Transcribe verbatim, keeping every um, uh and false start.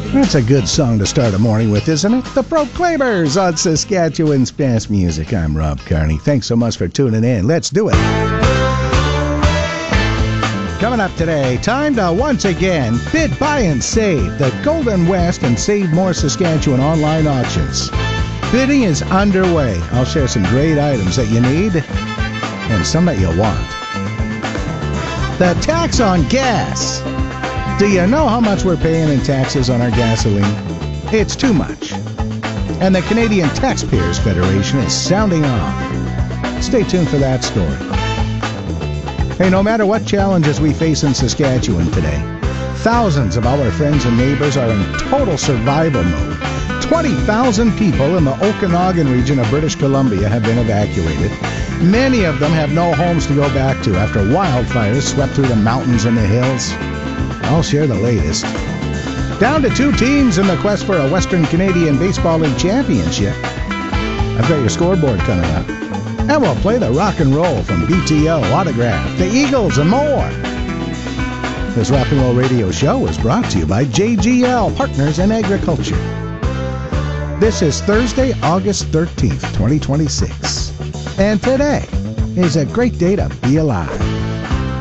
That's a good song to start a morning with, isn't it? The Proclaimers on Saskatchewan's Best Music. I'm Rob Carney. Thanks so much for tuning in. Let's do it. Coming up today, time to once again bid, buy, and save the Golden West and Save More Saskatchewan online auctions. Bidding is underway. I'll share some great items that you need and some that you want. The tax on gas. Do you know how much we're paying in taxes on our gasoline? It's too much. And the Canadian Taxpayers Federation is sounding off. Stay tuned for that story. Hey, no matter what challenges we face in Saskatchewan today, thousands of our friends and neighbors are in total survival mode. twenty thousand people in the Okanagan region of British Columbia have been evacuated. Many of them have no homes to go back to after wildfires swept through the mountains and the hills. I'll share the latest. Down to two teams in the quest for a Western Canadian Baseball League championship. I've got your scoreboard coming up. And we'll play the rock and roll from B T O, Autograph, the Eagles, and more. This rock and roll radio show is brought to you by J G L Partners in Agriculture. This is Thursday, August thirteenth, twenty twenty-six. And today is a great day to be alive.